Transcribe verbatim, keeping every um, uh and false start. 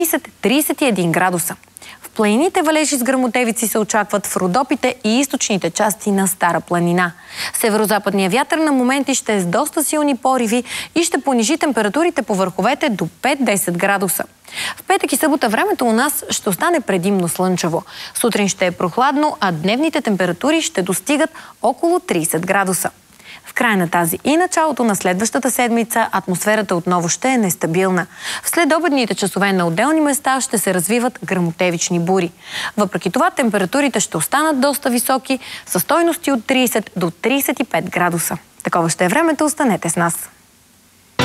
тридесет и един градуса. В планините валежи с гръмотевици се очакват в Родопите и източните части на Стара планина. Северозападният вятър на моменти ще е с доста силни пориви и ще понижи температурите по върховете до пет-десет градуса. В петък и събота времето у нас ще остане предимно слънчево. Сутрин ще е прохладно, а дневните температури ще достигат около тридесет градуса. В края на тази и началото на следващата седмица атмосферата отново ще е нестабилна. В следобедните часове на отделни места ще се развиват гръмотевични бури. Въпреки това температурите ще останат доста високи, със стойности от тридесет до тридесет и пет градуса. Такова ще е времето, останете с нас.